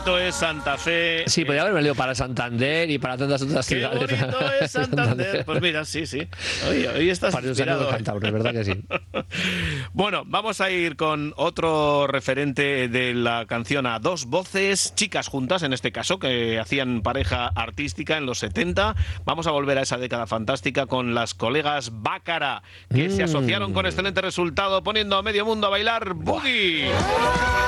bonito es Santa Fe. Sí, podría haberme leído para Santander y para tantas otras Qué ciudades. bonito es Santander. Pues mira, sí. Hoy estás Para inspirado. Cantabria, ¿verdad que sí? Bueno, vamos a ir con otro referente de la canción a dos voces, chicas juntas en este caso, que hacían pareja artística en los 70. Vamos a volver a esa década fantástica con las colegas Bácara, que se asociaron con excelente resultado poniendo a medio mundo a bailar boogie.